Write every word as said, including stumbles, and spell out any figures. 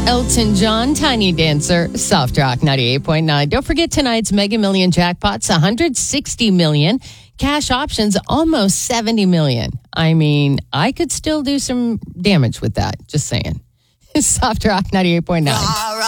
Elton John, Tiny Dancer, Soft Rock ninety-eight point nine. Don't forget tonight's Mega Million jackpots, one hundred sixty million. Cash options, almost seventy million. I mean, I could still do some damage with that. Just saying. Soft Rock ninety-eight point nine.